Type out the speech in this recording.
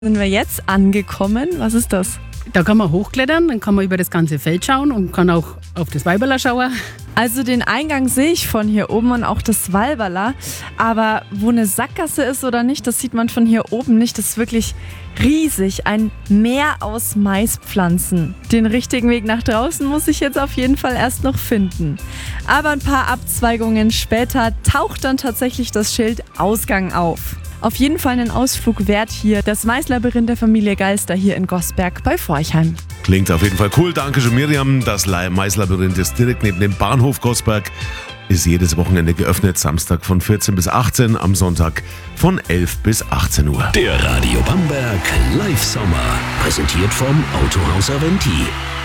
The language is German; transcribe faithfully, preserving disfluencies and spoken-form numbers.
Sind wir jetzt angekommen? Was ist das? Da kann man hochklettern, dann kann man über das ganze Feld schauen und kann auch auf das Walberla schauen. Also den Eingang sehe ich von hier oben und auch das Walberla. Aber wo eine Sackgasse ist oder nicht, das sieht man von hier oben nicht. Das ist wirklich riesig. Ein Meer aus Maispflanzen. Den richtigen Weg nach draußen muss ich jetzt auf jeden Fall erst noch finden. Aber ein paar Abzweigungen später taucht dann tatsächlich das Schild Ausgang auf. Auf jeden Fall einen Ausflug wert hier. Das Maislabyrinth der Familie Geister hier in Gosberg bei Forchheim. Klingt auf jeden Fall cool. Danke schön, Miriam. Das Maislabyrinth ist direkt neben dem Bahnhof Gosberg. Ist jedes Wochenende geöffnet. Samstag von vierzehn bis achtzehn, am Sonntag von elf bis achtzehn Uhr. Der Radio Bamberg Live Sommer. Präsentiert vom Autohaus Aventi.